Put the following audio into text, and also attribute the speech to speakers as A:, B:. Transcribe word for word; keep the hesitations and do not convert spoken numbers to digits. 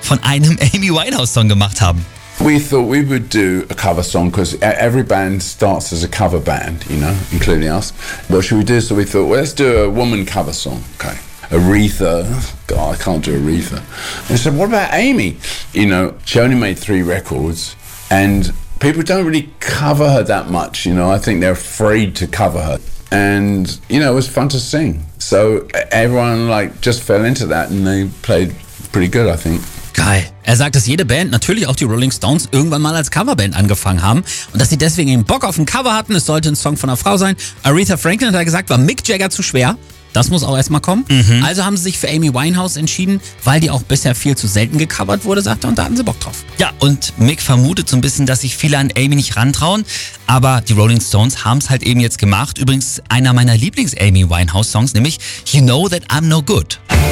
A: von einem Amy Winehouse-Song gemacht haben.
B: We thought we would do a cover song because every band starts as a cover band, you know, including us. What should we do? So we thought, well, let's do a woman cover song. Okay. Aretha. God, I can't do Aretha. And I said, what about Amy? You know, she only made three records and people don't really cover her that much, you know. I think they're afraid to cover her. And, you know, it was fun to sing. So everyone, like, just fell into that and they played pretty good, I think.
A: Geil. Er sagt, dass jede Band, natürlich auch die Rolling Stones, irgendwann mal als Coverband angefangen haben und dass sie deswegen eben Bock auf ein Cover hatten. Es sollte ein Song von einer Frau sein. Aretha Franklin, hat er gesagt, war Mick Jagger zu schwer. Das muss auch erstmal kommen. Mhm. Also haben sie sich für Amy Winehouse entschieden, weil die auch bisher viel zu selten gecovert wurde, sagt er, und da hatten sie Bock drauf. Ja, und Mick vermutet so ein bisschen, dass sich viele an Amy nicht rantrauen, aber die Rolling Stones haben es halt eben jetzt gemacht. Übrigens einer meiner Lieblings-Amy Winehouse-Songs, nämlich You Know That I'm No Good.